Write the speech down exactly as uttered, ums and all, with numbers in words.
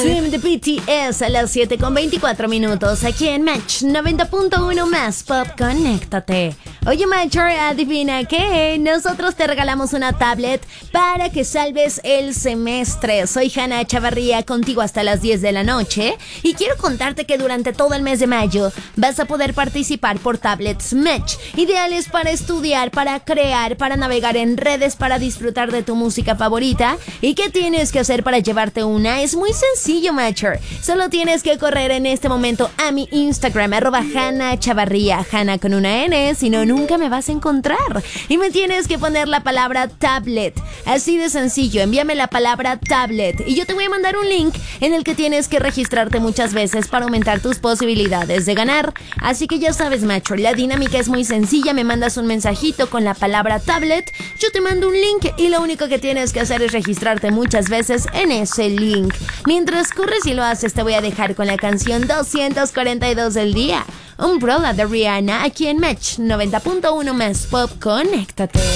Swim de B T S a las siete con veinticuatro minutos aquí en Match noventa punto uno más Pop. Conéctate. Oye, Matcher, adivina qué, nosotros te regalamos una tablet para que salves el semestre. Soy Hanna Chavarría, contigo hasta las diez de la noche, y quiero contarte que durante todo el mes de mayo vas a poder participar por tablets Match, ideales para estudiar, para crear, para navegar en redes, para disfrutar de tu música favorita. ¿Y qué tienes que hacer para llevarte una? Es muy sencillo, Matcher. Solo tienes que correr en este momento a mi Instagram, arroba Hanna Chavarría, Hanna con una N, si no, nunca me vas a encontrar. Y me tienes que poner la palabra tablet. Así de sencillo, envíame la palabra tablet y yo te voy a mandar un link en el que tienes que registrarte muchas veces para aumentar tus posibilidades de ganar. Así que ya sabes, macho, la dinámica es muy sencilla. Me mandas un mensajito con la palabra tablet, yo te mando un link y lo único que tienes que hacer es registrarte muchas veces en ese link. Mientras corres y lo haces, te voy a dejar con la canción doscientos cuarenta y dos del día, Umbrella de Rihanna, aquí en Match noventa punto uno más Pop. Conéctate.